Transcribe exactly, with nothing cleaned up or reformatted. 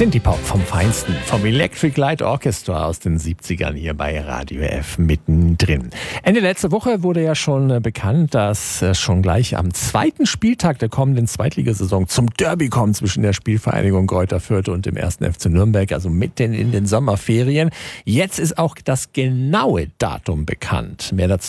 Synthie-Pop vom Feinsten, vom Electric Light Orchestra aus den siebzigern hier bei Radio F mittendrin. Ende letzter Woche wurde ja schon bekannt, dass schon gleich am zweiten Spieltag der kommenden Zweitligasaison zum Derby kommt zwischen der Spielvereinigung Greuther Fürth und dem ersten F C Nürnberg, also mitten in den Sommerferien. Jetzt ist auch das genaue Datum bekannt. Mehr dazu